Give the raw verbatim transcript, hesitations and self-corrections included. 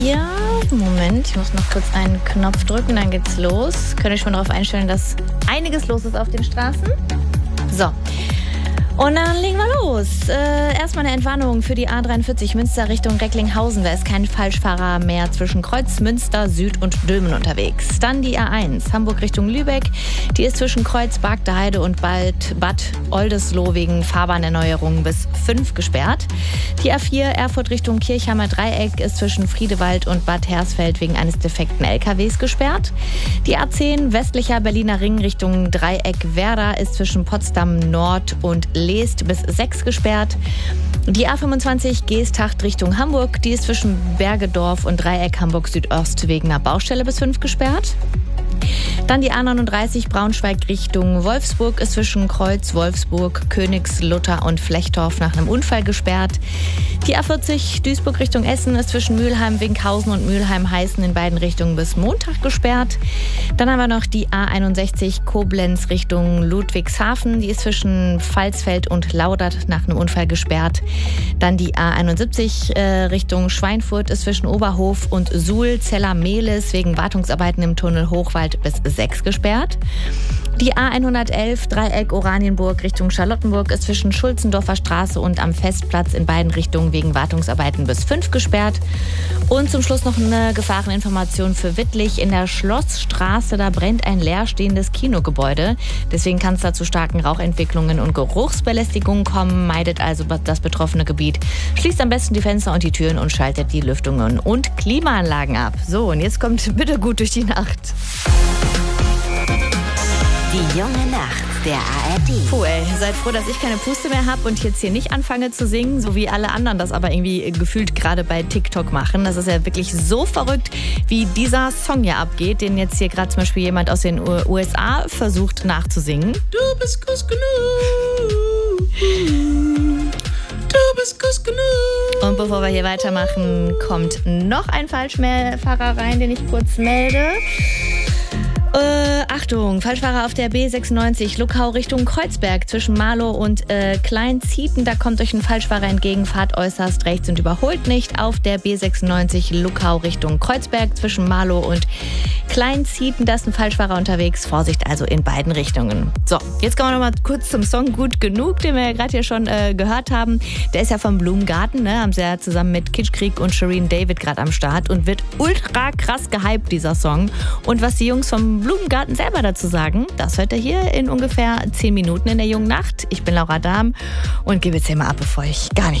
Ja, Moment, ich muss noch kurz einen Knopf drücken, dann geht's los. Könnt ihr schon darauf einstellen, dass einiges los ist auf den Straßen? So. Und dann legen wir los. Äh, erstmal eine Entwarnung für die A dreiundvierzig Münster Richtung Recklinghausen. Da ist kein Falschfahrer mehr zwischen Kreuz, Münster, Süd und Dülmen unterwegs. Dann die A eins Hamburg Richtung Lübeck. Die ist zwischen Kreuz, Bargter Heide und bald Bad Oldesloe wegen Fahrbahnerneuerung bis fünf gesperrt. Die A vier Erfurt Richtung Kirchheimer Dreieck ist zwischen Friedewald und Bad Hersfeld wegen eines defekten L K Ws gesperrt. Die A zehn westlicher Berliner Ring Richtung Dreieck Werder ist zwischen Potsdam Nord und Leest bis sechs gesperrt. Die A fünfundzwanzig Geesthacht Richtung Hamburg, die ist zwischen Bergedorf und Dreieck Hamburg Südost wegen einer Baustelle bis fünf gesperrt. Dann die A neununddreißig Braunschweig Richtung Wolfsburg ist zwischen Kreuz, Wolfsburg, Königslutter und Flechtorf nach einem Unfall gesperrt. Die A vierzig Duisburg Richtung Essen ist zwischen Mülheim, Winkhausen und Mülheim-Heißen in beiden Richtungen bis Montag gesperrt. Dann haben wir noch die A einundsechzig Koblenz Richtung Ludwigshafen. Die ist zwischen Pfalzfeld und Laudert nach einem Unfall gesperrt. Dann die A einundsiebzig äh, Richtung Schweinfurt ist zwischen Oberhof und Suhl, Zeller-Mehlis wegen Wartungsarbeiten im Tunnel Hochwald bis sechs gesperrt. Die A hundertelf Dreieck Oranienburg Richtung Charlottenburg ist zwischen Schulzendorfer Straße und am Festplatz in beiden Richtungen wegen Wartungsarbeiten bis fünf gesperrt. Und zum Schluss noch eine Gefahreninformation für Wittlich. In der Schlossstraße, da brennt ein leerstehendes Kinogebäude. Deswegen kann es da zu starken Rauchentwicklungen und Geruchsbelästigungen kommen. Meidet also das betroffene Gebiet. Schließt am besten die Fenster und die Türen und schaltet die Lüftungen und Klimaanlagen ab. So, und jetzt kommt bitte gut durch die Nacht. Die junge Nacht der A R D. Puh, ey, seid froh, dass ich keine Puste mehr habe und jetzt hier nicht anfange zu singen, so wie alle anderen das aber irgendwie gefühlt gerade bei TikTok machen. Das ist ja wirklich so verrückt, wie dieser Song hier abgeht, den jetzt hier gerade zum Beispiel jemand aus den U S A versucht nachzusingen. Du bist groß genug. Du bist groß genug. Und bevor wir hier weitermachen, kommt noch ein Falschfahrer rein, den ich kurz melde. Äh, Achtung, Falschfahrer auf der B sechsundneunzig, Luckau Richtung Kreuzberg zwischen Marlow und äh, Kleinzieten. Da kommt euch ein Falschfahrer entgegen, fahrt äußerst rechts und überholt nicht. Auf der B sechsundneunzig Luckau Richtung Kreuzberg zwischen Marlow und Kleinzieten. Da ist ein Falschfahrer unterwegs. Vorsicht also in beiden Richtungen. So, jetzt kommen wir noch mal kurz zum Song Gut Genug, den wir ja gerade hier schon äh, gehört haben. Der ist ja vom Blumengarten, ne? Haben sie ja zusammen mit Kitschkrieg und Shireen David gerade am Start und wird ultra krass gehypt, dieser Song. Und was die Jungs vom Blumengarten selber dazu sagen, das hört ihr hier in ungefähr zehn Minuten in der jungen Nacht. Ich bin Laura Dahm und gebe jetzt hier mal ab, bevor ich gar nicht